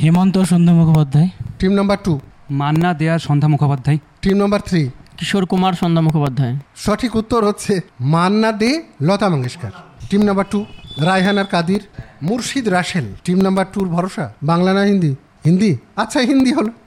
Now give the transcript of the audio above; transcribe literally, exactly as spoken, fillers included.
হেমন্ত Sandhya Mukhopadhyay. Team number two, Manna দেয়ার Sandhya Mukhopadhyay. Team number three, Kishore Kumar Sandhya Mukhopadhyay. সঠিক উত্তর হচ্ছে Manna Dey, Lata Mangeshkar. Team number two, রায়হানার Kadir, মুর্শিদ রাসেল। টিম নাম্বার টুর ভরসা বাংলা না হিন্দি? হিন্দি, আচ্ছা হিন্দি হলো।